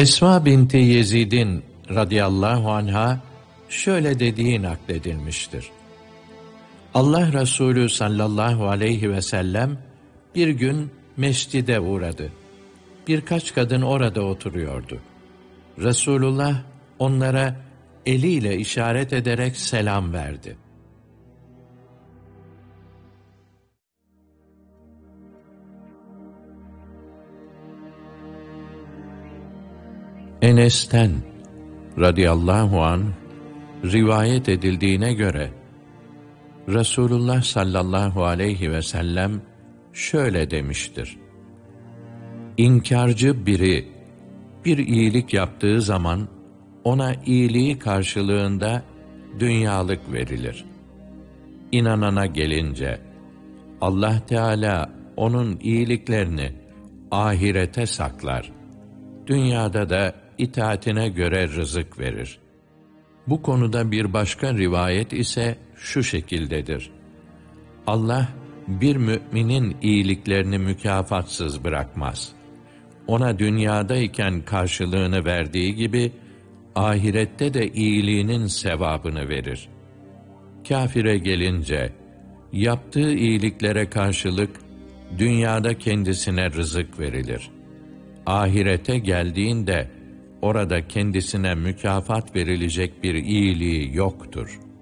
Esma binti Yezid'in radıyallahu anha şöyle dediği nakledilmiştir. Allah Resulü sallallahu aleyhi ve sellem bir gün mescide uğradı. Birkaç kadın orada oturuyordu. Resulullah onlara eliyle işaret ederek selam verdi. Enes'ten radıyallahu anh rivayet edildiğine göre Resulullah sallallahu aleyhi ve sellem şöyle demiştir. İnkarcı biri bir iyilik yaptığı zaman ona iyiliği karşılığında dünyalık verilir. İnanana gelince Allah Teala onun iyiliklerini ahirete saklar. Dünyada da itaatine göre rızık verir. Bu konuda bir başka rivayet ise şu şekildedir. Allah bir müminin iyiliklerini mükafatsız bırakmaz. Ona dünyadayken karşılığını verdiği gibi ahirette de iyiliğinin sevabını verir. Kâfire gelince yaptığı iyiliklere karşılık dünyada kendisine rızık verilir. Ahirete geldiğinde orada kendisine mükafat verilecek bir iyiliği yoktur.